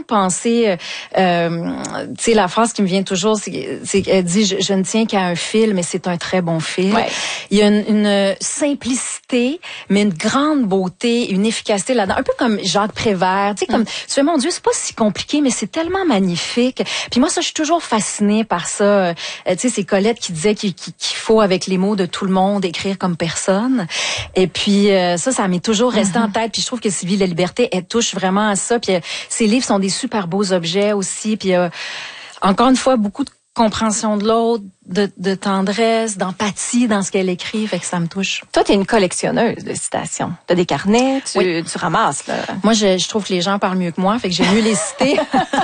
penser, tu sais, la phrase qui me vient toujours, c'est qu'elle dit, je ne tiens qu'à un fil, mais c'est un très bon fil. Ouais. Il y a une simplicité, mais une grande beauté, une efficacité là-dedans. Un peu comme Jacques Prévert, tu sais, comme, tu fais, mon Dieu, c'est pas si compliqué, mais c'est tellement magnifique. Puis moi, ça, je suis toujours fascinée par ça. Tu sais, c'est Colette qui disait qu'il faut, avec les mots de tout le monde, écrire comme personne. Et puis, ça m'est toujours resté en tête. Puis je trouve que Sylvie La Liberté, elle touche vraiment à ça. Puis ses livres sont des super beaux objets aussi. Puis encore une fois, beaucoup de compréhension de l'autre, de tendresse, d'empathie dans ce qu'elle écrit, fait que ça me touche. Toi, t'es une collectionneuse de citations. T'as des carnets, tu ramasses, là. Moi, je trouve que les gens parlent mieux que moi, fait que j'aime mieux les citer.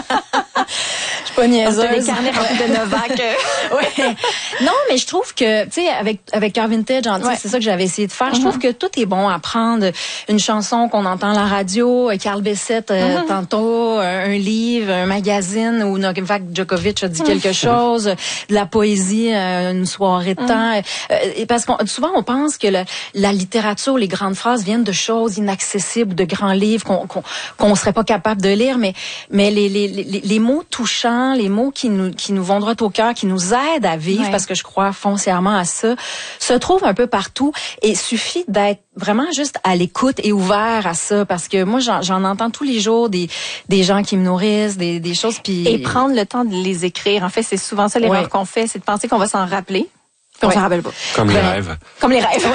Je suis pas niaiseuse. T'as des carnets remplis de Novak. Ouais. Non, mais je trouve que, tu sais, avec Cœur Vintage, c'est ça que j'avais essayé de faire. Je trouve que tout est bon à prendre. Une chanson qu'on entend à la radio, Carl Bessette, tantôt, un livre, un magazine où Novak Djokovic a dit quelque chose, de la poésie, une soirée de temps. Parce que souvent, on pense que la littérature, les grandes phrases viennent de choses inaccessibles, de grands livres qu'on serait pas capable de lire, mais les mots touchants, les mots qui nous vont droit au cœur, qui nous aident à vivre, parce que je crois foncièrement à ça, se trouvent un peu partout. Et suffit d'être vraiment juste à l'écoute et ouvert à ça, parce que moi, j'en entends tous les jours des gens qui me nourrissent, des choses. Puis et prendre le temps de les écrire. En fait, c'est souvent ça l'erreur qu'on fait, c'est de penser qu'on va s'en rappeler. Puis on s'en rappelle pas. Comme les rêves. Comme les rêves.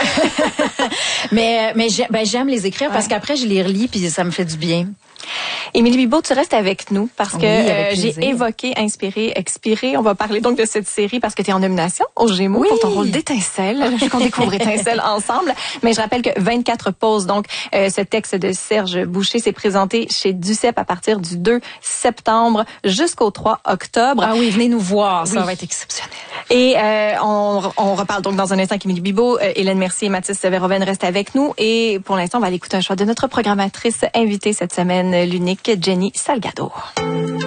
mais j'aime les écrire parce qu'après, je les relis puis ça me fait du bien. Émilie Bibeau, tu restes avec nous parce que j'ai plaisir. évoqué Inspirer, Expirer. On va parler donc de cette série parce que tu es en nomination aux Gémeaux pour ton rôle d'Étincelle. Je veux qu'on découvre Étincelle ensemble. Mais je rappelle que 24 pauses. Donc, ce texte de Serge Boucher s'est présenté chez Duceppe à partir du 2 septembre jusqu'au 3 octobre. Ah oui, venez nous voir. Ça va être exceptionnel. Et on reparle donc dans un instant qu'Émilie Bibeau, Hélène Mercier et Mathis Véroven restent avec nous. Et pour l'instant, on va aller écouter un choix de notre programmatrice invitée cette semaine, l'unique Jenny Salgado.